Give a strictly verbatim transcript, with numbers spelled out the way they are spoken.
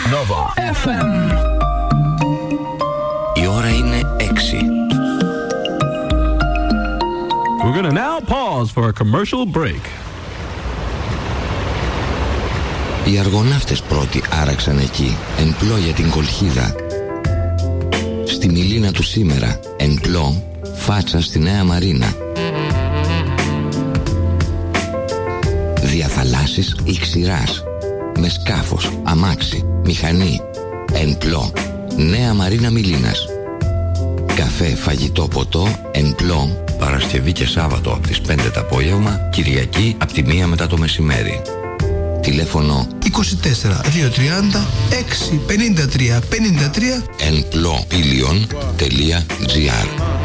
Nova εφ εμ. Η ώρα είναι έξι. We're gonna now pause for a commercial break. Οι αργοναύτες πρώτοι άραξαν εκεί, εν πλώ για την Κολχίδα. Στη Μιλίνα του σήμερα, εν πλώ, φάτσα στη Νέα Μαρίνα. Διαθαλάσσης ή ξηράς, με σκάφος, αμάξι, μηχανή, εν πλώ, Νέα Μαρίνα Μιλίνας. Καφέ, φαγητό, ποτό, εν πλώ, Παρασκευή και Σάββατο από τις πέντε το απόγευμα, Κυριακή από τη μία μετά το μεσημέρι. Τηλέφωνο είκοσι τέσσερα δύο τριάντα έξι πενήντα τρία πενήντα τρία εν πλώ πίλιον τελεία τζι άρ.